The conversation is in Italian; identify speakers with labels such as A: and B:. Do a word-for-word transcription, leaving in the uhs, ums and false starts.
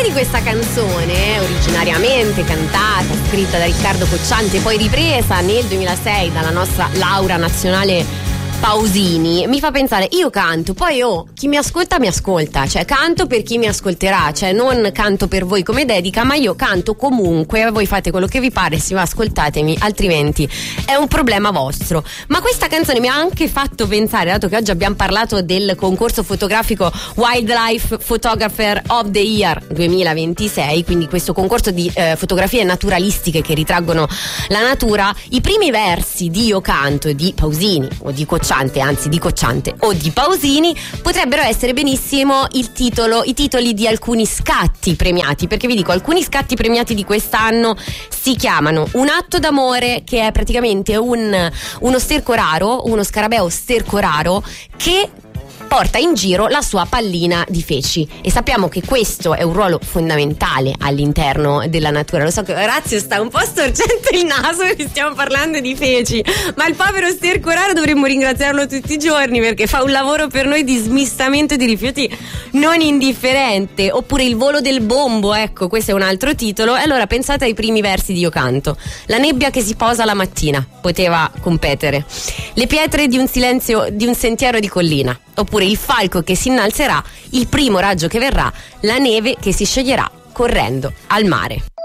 A: di questa canzone, originariamente cantata, scritta da Riccardo Cocciante e poi ripresa nel duemilasei dalla nostra Laura Nazionale Pausini, mi fa pensare, io canto, poi oh, chi mi ascolta mi ascolta, cioè canto per chi mi ascolterà, cioè non canto per voi come dedica, ma io canto comunque, voi fate quello che vi pare, sì, ma ascoltatemi, altrimenti è un problema vostro. Ma questa canzone mi ha anche fatto pensare, dato che oggi abbiamo parlato del concorso fotografico Wildlife Photographer of the Year duemilaventisei, quindi questo concorso di eh, fotografie naturalistiche che ritraggono la natura, i primi versi di Io canto di Pausini o di Cocciante, anzi di Cocciante o di Pausini, potrebbero essere benissimo il titolo, i titoli di alcuni scatti premiati, perché vi dico, alcuni scatti premiati di quest'anno si chiamano Un atto d'amore, che è praticamente un, uno sterco raro, uno scarabeo sterco raro che porta in giro la sua pallina di feci, e sappiamo che questo è un ruolo fondamentale all'interno della natura. Lo so che Orazio sta un po' storcendo il naso perché stiamo parlando di feci, ma il povero sterco raro dovremmo ringraziarlo tutti i giorni perché fa un lavoro per noi di smistamento di rifiuti non indifferente. Oppure Il volo del bombo, ecco, questo è un altro titolo. E allora pensate ai primi versi di Io canto. La nebbia che si posa la mattina poteva competere, le pietre di un silenzio, di un sentiero di collina, oppure il falco che si innalzerà, il primo raggio che verrà, la neve che si scioglierà correndo al mare.